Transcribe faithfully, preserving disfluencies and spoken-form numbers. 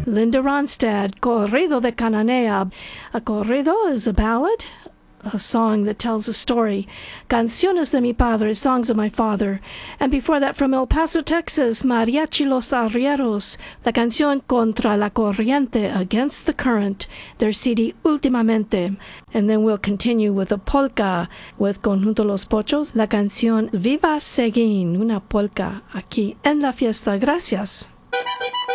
Linda Ronstadt, Corrido de Cananea. A corrido is a ballad, a song that tells a story. Canciones de mi padre, songs of my father. And before that, from El Paso, Texas, Mariachi Los Arrieros, la canción Contra la Corriente, Against the Current, their C D Últimamente. And then we'll continue with a polka with Conjunto Los Pochos, la canción Viva Seguin, una polka aquí en la fiesta. Gracias.